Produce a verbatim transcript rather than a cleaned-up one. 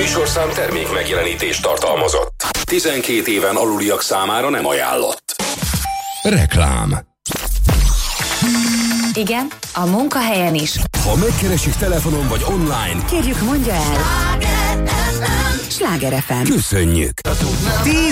műsorszám termék megjelenítést tartalmazott. tizenkét éven aluliak számára nem ajánlott. Reklám. Igen, a munkahelyen is. Ha megkeresik telefonon vagy online, kérjük, mondja el. Sláger ef em. Köszönjük. tíz